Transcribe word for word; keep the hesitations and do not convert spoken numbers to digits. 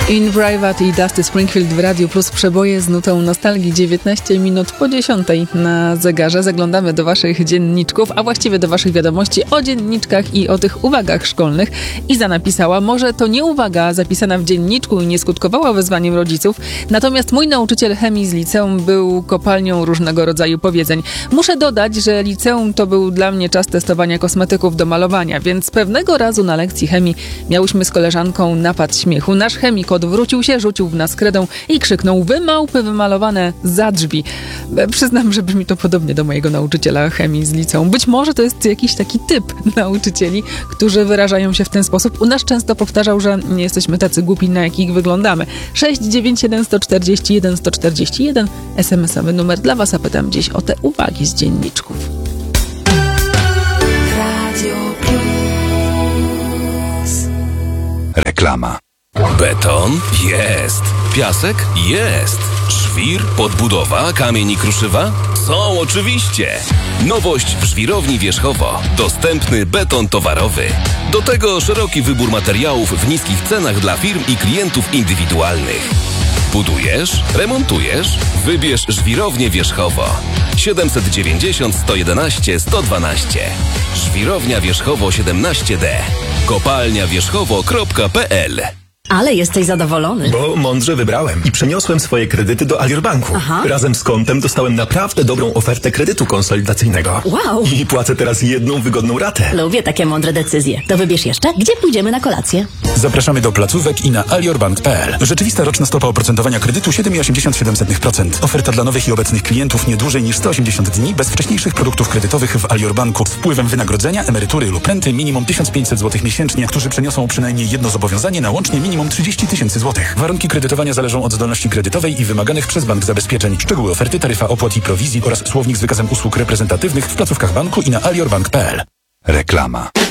In Private i Dusty Springfield w Radiu Plus przeboje z nutą nostalgii. dziewiętnaście minut po dziesiątej na zegarze. Zaglądamy do waszych dzienniczków, a właściwie do waszych wiadomości o dzienniczkach i o tych uwagach szkolnych. Iza napisała, może to nie uwaga zapisana w dzienniczku i nie skutkowała wezwaniem rodziców, natomiast mój nauczyciel chemii z liceum był kopalnią różnego rodzaju powiedzeń. Muszę dodać, że liceum to był dla mnie czas testowania kosmetyków do malowania, więc pewnego razu na lekcji chemii miałyśmy z koleżanką napad śmiechu. Nasz chemik odwrócił się, rzucił w nas kredą i krzyknął: wy małpy wymalowane za drzwi. Przyznam, że brzmi to podobnie do mojego nauczyciela chemii z liceum. Być może to jest jakiś taki typ nauczycieli, którzy wyrażają się w ten sposób. U nas często powtarzał, że nie jesteśmy tacy głupi, na jakich wyglądamy. sześć dziewięć jeden sto czterdzieści jeden sto czterdzieści jeden es em esowy numer dla was, a pytam dziś o te uwagi z dzienniczków. Radio Plus. Reklama. Beton? Jest. Piasek? Jest. Żwir? Podbudowa? Kamień i kruszywa? Są oczywiście. Nowość w Żwirowni Wierzchowo. Dostępny beton towarowy. Do tego szeroki wybór materiałów w niskich cenach dla firm i klientów indywidualnych. Budujesz? Remontujesz? Wybierz Żwirownię Wierzchowo. siedemset dziewięćdziesiąt sto jedenaście sto dwanaście. Żwirownia Wierzchowo siedemnaście D. kopalnia wierzchowo kropka pe el. Ale jesteś zadowolony. Bo mądrze wybrałem i przeniosłem swoje kredyty do Alior Banku. Aha. Razem z kontem dostałem naprawdę dobrą ofertę kredytu konsolidacyjnego. Wow. I płacę teraz jedną wygodną ratę. Lubię takie mądre decyzje. To wybierz jeszcze, gdzie pójdziemy na kolację. Zapraszamy do placówek i na aliorbank kropka pe el. Rzeczywista roczna stopa oprocentowania kredytu siedem przecinek osiemdziesiąt siedem procent. Oferta dla nowych i obecnych klientów nie dłużej niż sto osiemdziesiąt dni bez wcześniejszych produktów kredytowych w Alior Banku z wpływem wynagrodzenia, emerytury lub renty minimum tysiąc pięćset złotych miesięcznie, którzy przeniosą przynajmniej jedno zobowiązanie na łącznie minimum trzydzieści tysięcy złotych. Warunki kredytowania zależą od zdolności kredytowej i wymaganych przez bank zabezpieczeń. Szczegóły oferty, taryfa opłat i prowizji oraz słownik z wykazem usług reprezentatywnych w placówkach banku i na aliorbank kropka pe el. Reklama.